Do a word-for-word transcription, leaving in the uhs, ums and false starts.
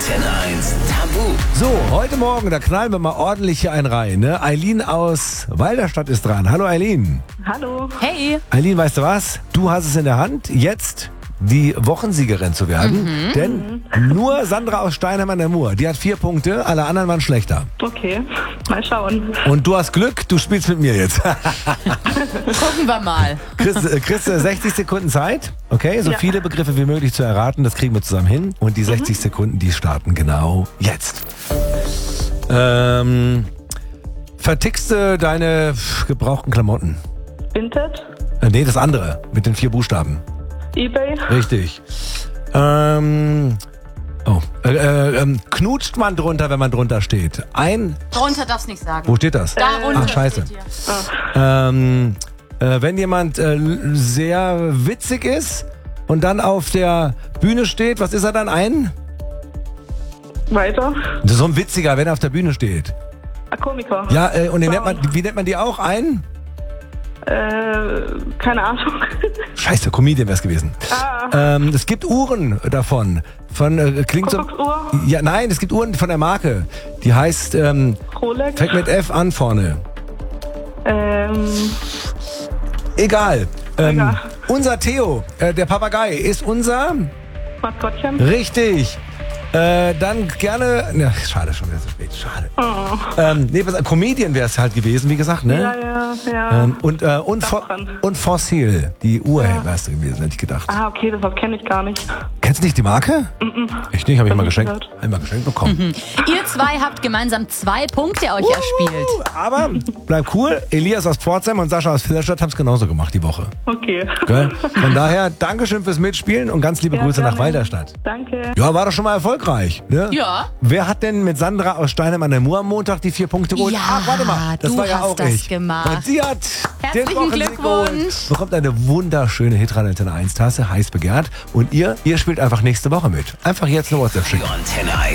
Antenne eins Tabu. So, heute Morgen, da knallen wir mal ordentlich hier einen rein. Ne? Eileen aus Walderstadt ist dran. Hallo Eileen. Hallo. Hey. Eileen, weißt du was? Du hast es in der Hand, jetzt die Wochensiegerin zu werden. Mhm. Denn nur Sandra aus Steinheim an der Mur, die hat vier Punkte, alle anderen waren schlechter. Okay, mal schauen. Und du hast Glück, du spielst mit mir jetzt. Gucken wir mal. Kriegst, äh, kriegst du sechzig Sekunden Zeit, okay? So Ja. viele Begriffe wie möglich zu erraten, das kriegen wir zusammen hin. Und die sechzig Sekunden, die starten genau jetzt. Ähm, vertickst du deine pff, gebrauchten Klamotten? Vinted, Äh, nee, das andere, mit den vier Buchstaben. eBay, Richtig. Ähm, oh, äh, äh, ähm, knutscht man drunter, wenn man drunter steht? Ein, Darunter darfst du nicht sagen. wo steht das? Darunter Ach, scheiße. steht hier. Ähm, äh, wenn jemand äh, sehr witzig ist und dann auf der Bühne steht, was ist er dann? Ein? weiter. Das ist so ein witziger, wenn er auf der Bühne steht. Ah, Komiker. Ja, äh, und den nennt man, wie nennt man die auch? Ein? Äh, keine Ahnung. Scheiße, Comedian wär's gewesen. Ah, Ähm, es gibt Uhren davon. Von, äh, klingt so. Kuckucksuhr, Ja, nein, es gibt Uhren von der Marke. Die heißt, ähm, Rolex. fängt mit F an vorne. Ähm, Egal. Ähm, Egal. Unser Theo, äh, der Papagei, ist unser. Maskottchen. Richtig. Äh, dann gerne. Ja, schade, schon wieder so spät. Schade. Oh. Ähm, nee, was, Comedian wäre es halt gewesen, wie gesagt, ne? Ja, ja, ja. Ähm, und, äh, und, Fo dran. und Fossil, die Uhr wärst du gewesen, hätte ich gedacht. Ah, okay, das kenne ich gar nicht. Kennst du nicht die Marke? Ich nicht, habe ich Hab mal ich geschenkt. gehört. Hab ich mal geschenkt bekommen. Ihr zwei habt gemeinsam zwei Punkte euch erspielt. Aber bleib cool. Elias aus Pforzheim und Sascha aus Filderstadt haben es genauso gemacht die Woche. Okay. Gell? Von daher, Dankeschön fürs Mitspielen und ganz liebe Ja, Grüße nach gerne. Walderstadt. Danke. Ja, war doch schon mal erfolgreich. Ne? Ja. Wer hat denn mit Sandra aus Steinheim an der Mur am Montag die vier Punkte geholt? Ja, Ach, warte mal, das du war ja hast auch das ich. gemacht. Und sie hat den Herzlichen Wochensieg Glückwunsch. geholt. Bekommt eine wunderschöne Hitradio Antenne eins Tasse, heiß begehrt. Und ihr, ihr spielt einfach nächste Woche mit. Einfach jetzt eine WhatsApp schicken. Antenne eins.